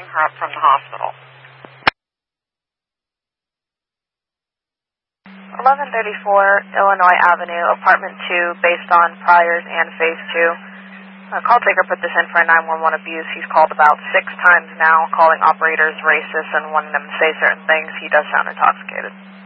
her up from the hospital. 1134 Illinois Avenue, apartment 2, based on priors and phase 2. Call taker put this in for a 911 abuse. He's called about 6 times now, calling operators racist and wanting them to say certain things. He does sound intoxicated.